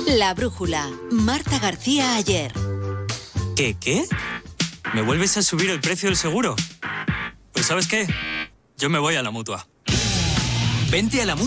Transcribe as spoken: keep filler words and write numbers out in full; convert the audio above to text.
La brújula. Marta García Ayer. ¿Qué, qué? ¿Me vuelves a subir el precio del seguro? Pues ¿sabes qué? Yo me voy a la Mutua. Vente a la Mutua